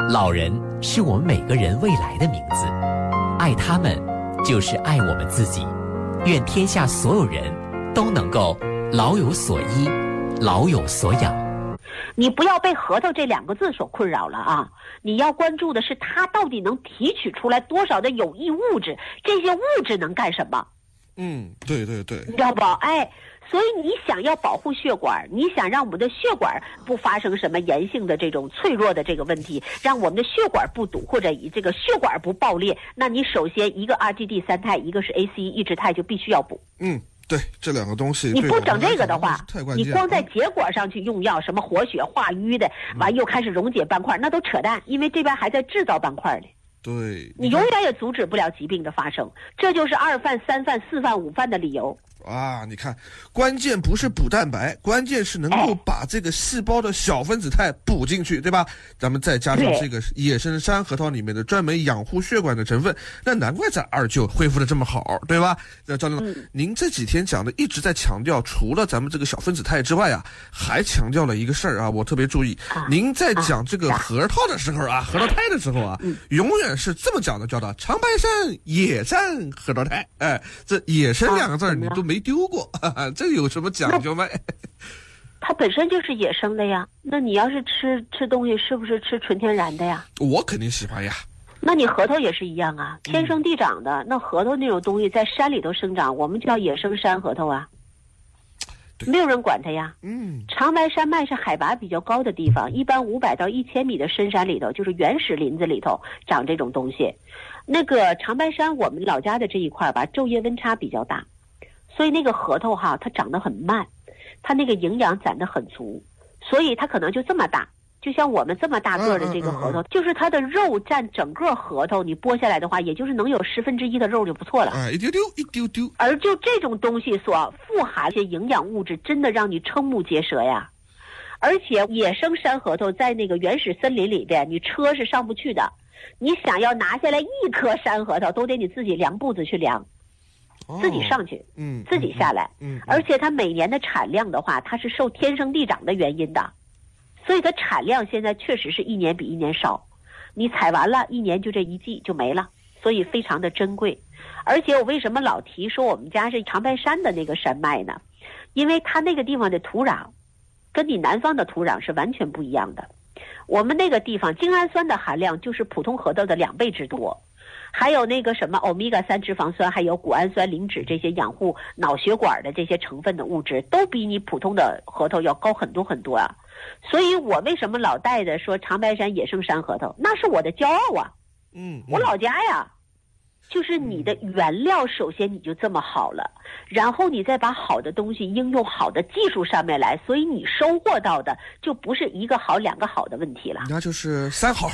老人是我们每个人未来的名字，爱他们就是爱我们自己。愿天下所有人都能够老有所依，老有所养。 你不要被核桃这2个字所困扰了啊！你要关注的是它到底能提取出来多少的有益物质，这些物质能干什么？ 对对对， 你知道不？所以你想要保护血管，你想让我们的血管不发生什么炎性的这种脆弱的这个问题，让我们的血管不堵或者以这个血管不爆裂，那你首先一个 RGD 3肽，一个是 ACE 抑制肽就必须要补。 对，这2个东西你不整这个的话，你光在结果上去用药，什么活血化瘀的，完又开始溶解斑块，那都扯淡，因为这边还在制造斑块呢。 对， 你永远也阻止不了疾病的发生，这就是2犯、3犯、4犯、5犯的理由。 你看，关键不是补蛋白，关键是能够把这个细胞的小分子肽补进去，对吧？咱们再加上这个野生山核桃里面的专门养护血管的成分，那难怪咱2舅恢复的这么好，对吧？赵领导，您这几天讲的一直在强调，除了咱们这个小分子肽之外还强调了一个事儿我特别注意。您在讲这个核桃的时候核桃肽的时候永远是这么讲的，叫它长白山野山核桃肽。这野生2个字你都没丢过，这有什么讲究吗？ 它本身就是野生的呀，那你要是吃东西，是不是吃纯天然的呀？ 我肯定喜欢呀。 那你核桃也是一样啊，天生地长的。那核桃那种东西在山里头生长，我们叫野生山核桃啊，没有人管它呀。长白山脉是海拔比较高的地方，一般500到1000米的深山里头，就是原始林子里头长这种东西。那个长白山我们老家的这一块吧，昼夜温差比较大，所以那个核桃它长得很慢，它那个营养攒得很足，所以它可能就这么大，就像我们这么大个的这个核桃，就是它的肉占整个核桃，你剥下来的话，也就是能有1/10的肉就不错了。 一丢丢。 而就这种东西所富含的些营养物质，真的让你瞠目结舌呀。而且野生山核桃在那个原始森林里边，你车是上不去的，你想要拿下来1颗山核桃，都得你自己量步子去量。自己上去，自己下来，而且它每年的产量的话，它是受天生地长的原因的，所以它产量现在确实是一年比一年少，你采完了1年就这一季就没了，所以非常的珍贵。而且我为什么老提说我们家是长白山的那个山脉呢？因为它那个地方的土壤跟你南方的土壤是完全不一样的。我们那个地方精氨酸的含量就是普通核桃的2倍之多，还有那个什么欧米伽3脂肪酸，还有谷氨酸磷脂，这些养护脑血管的这些成分的物质都比你普通的核桃要高很多很多啊。所以我为什么老带着说长白山野生山核桃，那是我的骄傲啊。我老家呀，就是你的原料首先你就这么好了，然后你再把好的东西应用好的技术上面来，所以你收获到的就不是1个好2个好的问题了， 那就是3好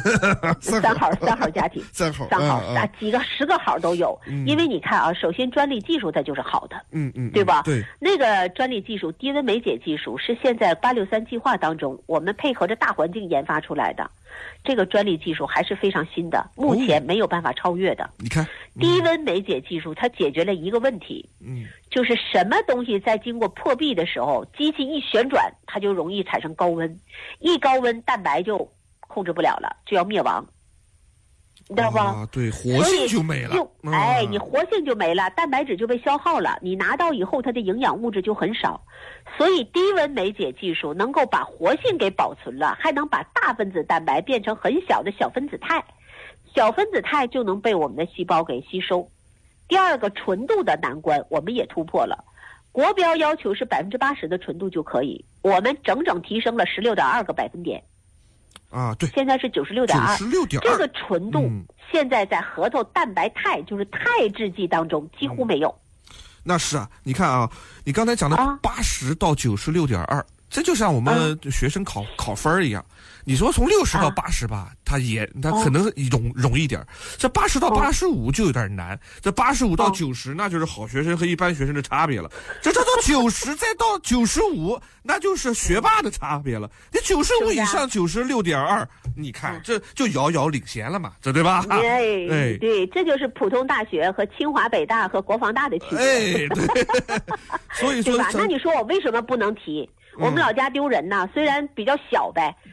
3好家庭 3好几个10个好都有。因为你看首先专利技术它就是好的，对吧？ 对， 那个专利技术低温酶解技术是现在863计划当中我们配合着大环境研发出来的，这个专利技术还是非常新的，目前没有办法超越的。 你看低温酶解技术它解决了一个问题，就是什么东西在经过破壁的时候，机器一旋转它就容易产生高温，一高温蛋白就控制不了了，就要灭亡，你知道吧？ 对，活性就没了。 你活性就没了，蛋白质就被消耗了，你拿到以后它的营养物质就很少。所以低温酶解技术能够把活性给保存了，还能把大分子蛋白变成很小的小分子肽，小分子肽就能被我们的细胞给吸收。第二个，纯度的难关我们也突破了，国标要求是80%的纯度就可以，我们整整提升了16.2个百分点。 对， 现在是96.2，这个纯度现在在核桃蛋白肽就是肽制剂当中几乎没有。 那是啊，你看你刚才讲的80到96.2，这就像我们学生考分一样。你说从60到80吧，它可能容易点，这80到85就有点难，这85到90那就是好学生和一般学生的差别了，这到90再到95那就是学霸的差别了，你95以上96.2，你看这就遥遥领先了嘛，这对吧？ 对，这就是普通大学和清华北大和国防大的区别。 对，所以说对吧？那你说我为什么不能提？我们老家丢人呢，虽然比较小呗。